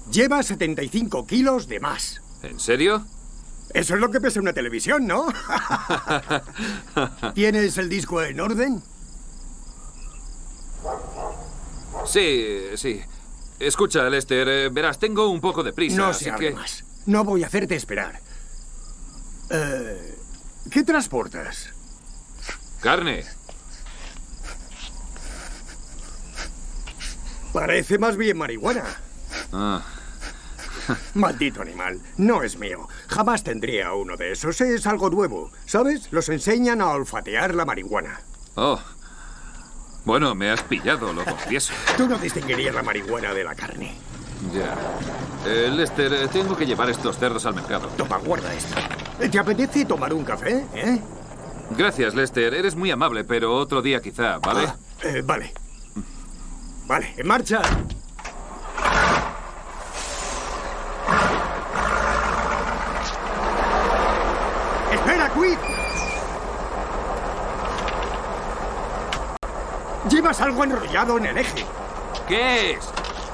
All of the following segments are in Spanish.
Lleva 75 kilos de más. ¿En serio? Eso es lo que pesa una televisión, ¿no? ¿Tienes el disco en orden? Sí. Escucha, Lester, verás, tengo un poco de prisa, No así se hable que... más. No voy a hacerte esperar. ¿Qué transportas? Carne. Parece más bien marihuana. Ah. Maldito animal. No es mío. Jamás tendría uno de esos. Es algo nuevo. ¿Sabes? Los enseñan a olfatear la marihuana. Oh. Bueno, me has pillado, lo confieso. Tú no distinguirías la marihuana de la carne. Ya. Lester, tengo que llevar estos cerdos al mercado. Toma, guarda esto. ¿Te apetece tomar un café, Gracias, Lester. Eres muy amable, pero otro día quizá, ¿vale? Vale. Vale, en marcha. ¡Espera, Quid! Llevas algo enrollado en el eje. ¿Qué es?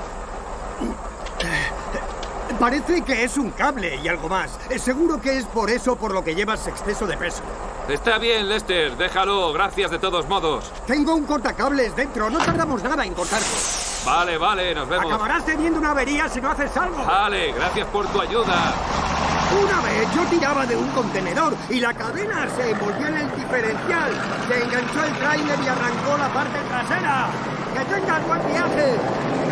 Parece que es un cable y algo más. Seguro que es por eso por lo que llevas exceso de peso. Está bien, Lester. Déjalo. Gracias de todos modos. Tengo un cortacables dentro. No tardamos nada en cortarlo. Vale. Nos vemos. Acabarás teniendo una avería si no haces algo. Vale, gracias por tu ayuda. Una vez yo tiraba de un contenedor y la cadena se envolvió en el diferencial. Se enganchó el tráiler y arrancó la parte trasera. ¡Que tengas buen viaje!